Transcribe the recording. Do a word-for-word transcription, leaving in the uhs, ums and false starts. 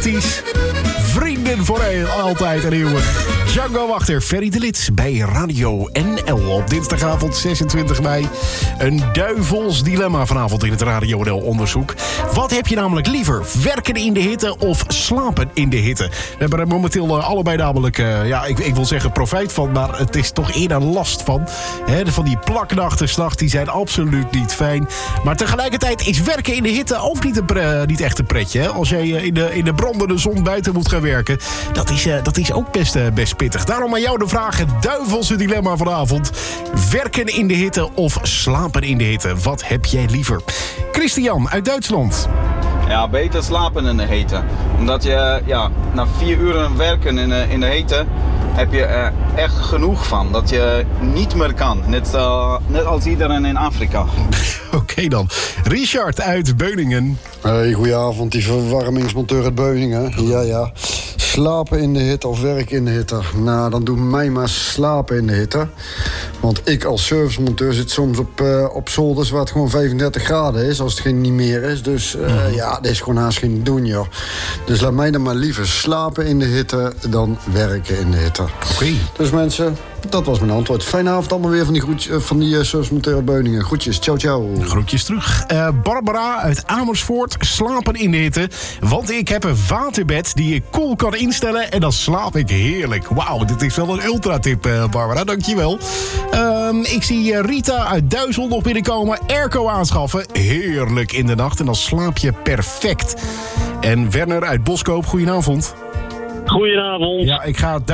tachtigs. Vrienden voor altijd en eeuwig. Django Wachter, Ferry de Lid bij Radio N L op dinsdagavond zesentwintig mei. Een duivels dilemma vanavond in het Radio N L-onderzoek. Wat heb je namelijk liever? Werken in de hitte of slapen in de hitte? We hebben er momenteel allebei namelijk, uh, ja, ik, ik wil zeggen profijt van, maar het is toch eerder last van. He, van die plaknachten 's nachts, die zijn absoluut niet fijn. Maar tegelijkertijd is werken in de hitte ook niet, een pre, niet echt een pretje. Hè? Als jij in de, in de brandende zon buiten moet gaan werken, dat is, uh, dat is ook best, uh, best pittig. Daarom aan jou de vraag, het duivelse dilemma vanavond. Werken in de hitte of slapen in de hitte? Wat heb jij liever? Christian uit Duitsland. Ja, beter slapen in de hitte. Omdat je ja, na vier uren werken in de, in de hitte heb je er echt genoeg van. Dat je niet meer kan. Net, uh, net als iedereen in Afrika. Oké okay dan. Richard uit Beuningen. Hey, goedenavond, die verwarmingsmonteur uit Beuningen. Ja, ja. Slapen in de hitte of werken in de hitte? Nou, dan doe mij maar slapen in de hitte. Want ik als servicemonteur zit soms op, uh, op zolders waar het gewoon vijfendertig graden is, als het geen niet meer is. Dus uh, mm-hmm. ja, dat is gewoon haast geen doen, joh. Dus laat mij dan maar liever slapen in de hitte dan werken in de hitte. Oké. Okay. Dus mensen, dat was mijn antwoord. Fijne avond allemaal weer van die, groet, van die uh, servicemonteur uit Beuningen. Groetjes, ciao, ciao. Groetjes terug. Uh, Barbara uit Amersfoort, slapen in de hitte. Want ik heb een waterbed die ik koel kan instellen en dan slaap ik heerlijk. Wauw, dit is wel een ultratip, uh, Barbara, dankjewel. Uh, ik zie uh, Rita uit Duizend nog binnenkomen. Airco aanschaffen, heerlijk in de nacht en dan slaap je perfect. En Werner uit Boskoop, goedenavond. Goedenavond. Ja, ik ga